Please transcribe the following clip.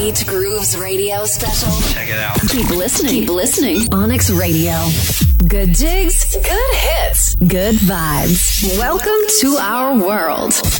Beach Grooves radio special. Check it out. Keep listening. Keep listening. Onyx Radio. Good jigs, good hits, good vibes. Welcome to our world.